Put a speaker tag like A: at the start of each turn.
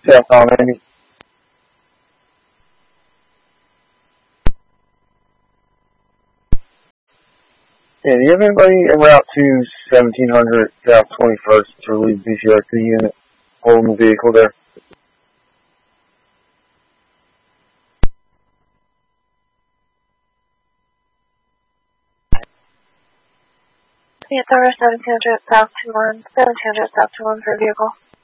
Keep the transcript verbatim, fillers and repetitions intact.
A: Southbound Andy. Yeah, do you have anybody en route to seventeen hundred South twenty-first to relieve B C R C unit holding the vehicle there?
B: Yeah, Tower seventeen hundred South two one, seventeen hundred South two one for vehicle.